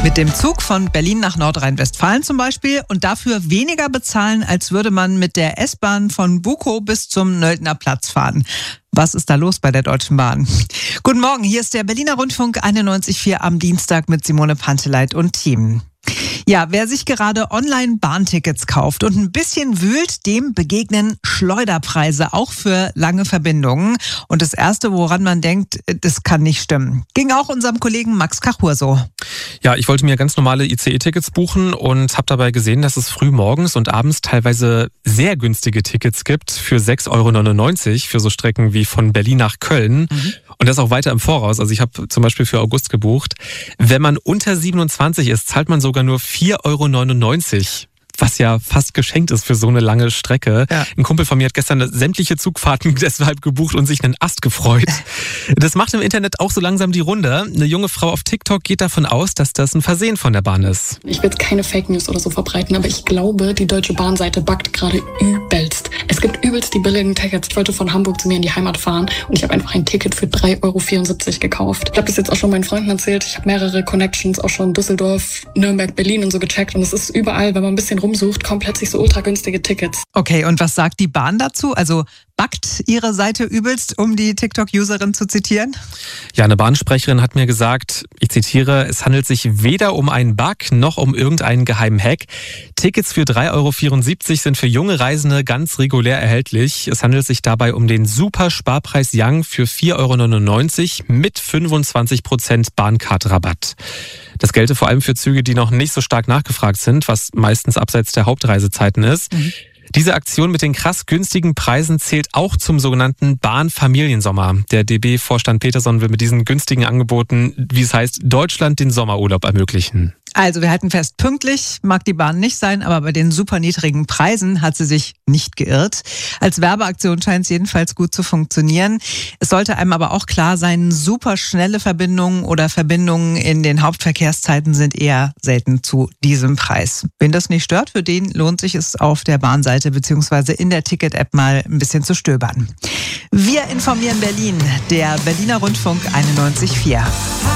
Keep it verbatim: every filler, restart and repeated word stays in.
Mit dem Zug von Berlin nach Nordrhein-Westfalen zum Beispiel und dafür weniger bezahlen, als würde man mit der S-Bahn von Bukow bis zum Nöldner Platz fahren. Was ist da los bei der Deutschen Bahn? Guten Morgen, hier ist der Berliner Rundfunk einundneunzig Komma vier am Dienstag mit Simone Panteleit und Team. Ja, wer sich gerade online Bahntickets kauft und ein bisschen wühlt, dem begegnen Schleuderpreise, auch für lange Verbindungen. Und das Erste, woran man denkt, das kann nicht stimmen. Ging auch unserem Kollegen Max Kachur so. Ja, ich wollte mir ganz normale I C E-Tickets buchen und habe dabei gesehen, dass es früh morgens und abends teilweise sehr günstige Tickets gibt für sechs Euro neunundneunzig für so Strecken wie von Berlin nach Köln. Mhm. Und das auch weiter im Voraus. Also ich habe zum Beispiel für August gebucht. Wenn man unter siebenundzwanzig ist, zahlt man sogar nur vier Euro neunundneunzig. Was ja fast geschenkt ist für so eine lange Strecke. Ja. Ein Kumpel von mir hat gestern sämtliche Zugfahrten deshalb gebucht und sich einen Ast gefreut. Das macht im Internet auch so langsam die Runde. Eine junge Frau auf TikTok geht davon aus, dass das ein Versehen von der Bahn ist. Ich will jetzt keine Fake News oder so verbreiten, aber ich glaube, die Deutsche Bahnseite backt gerade übelst. Es gibt übelst die billigen Tickets. Ich wollte von Hamburg zu mir in die Heimat fahren und ich habe einfach ein Ticket für drei Euro vierundsiebzig gekauft. Ich habe das jetzt auch schon meinen Freunden erzählt. Ich habe mehrere Connections, auch schon Düsseldorf, Nürnberg, Berlin und so gecheckt. Und es ist überall, wenn man ein bisschen rumsucht, kommen plötzlich so ultra günstige Tickets. Okay, und was sagt die Bahn dazu? Also backt ihre Seite übelst, um die TikTok-Userin zu zitieren? Ja, eine Bahnsprecherin hat mir gesagt, ich zitiere, es handelt sich weder um einen Bug noch um irgendeinen geheimen Hack. Tickets für drei Euro vierundsiebzig sind für junge Reisende ganz regulär erhältlich. Es handelt sich dabei um den Super-Sparpreis Young für vier Euro neunundneunzig mit fünfundzwanzig Prozent Bahncard-Rabatt. Das gelte vor allem für Züge, die noch nicht so stark nachgefragt sind, was meistens abseits der Hauptreisezeiten ist. Mhm. Diese Aktion mit den krass günstigen Preisen zählt auch zum sogenannten Bahnfamiliensommer. Der D B-Vorstand Peterson will mit diesen günstigen Angeboten, wie es heißt, Deutschland den Sommerurlaub ermöglichen. Also wir halten fest, pünktlich mag die Bahn nicht sein, aber bei den super niedrigen Preisen hat sie sich nicht geirrt. Als Werbeaktion scheint es jedenfalls gut zu funktionieren. Es sollte einem aber auch klar sein, super schnelle Verbindungen oder Verbindungen in den Hauptverkehrszeiten sind eher selten zu diesem Preis. Wen das nicht stört, für den lohnt sich es auf der Bahnseite bzw. in der Ticket-App mal ein bisschen zu stöbern. Wir informieren Berlin, der Berliner Rundfunk einundneunzig Komma vier.